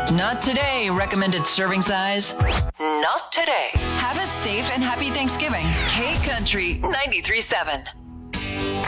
Not today. Recommended serving size. Not today. Have a safe and happy Thanksgiving. K Country 93.7.